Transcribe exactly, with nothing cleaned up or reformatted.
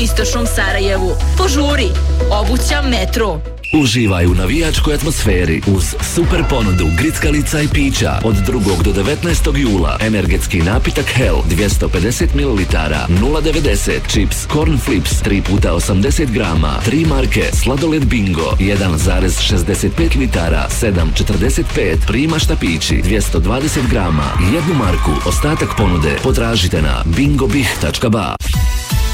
istočnom Sarajevu. Požuri, obuća Metro. Uživaj u navijačkoj atmosferi uz super ponudu grickalica i pića od drugog do devetnaestog jula. Energetski napitak Hell dvjesto pedeset mililitara nula devedeset, čips Corn Flips tri puta osamdeset grama, tri marke sladoled Bingo jedan zarez šezdeset pet litara sedam četrdeset pet, Prima štapići dvjesto dvadeset grama, jednu marku. Ostatak ponude potražite na bingobih tačka ba.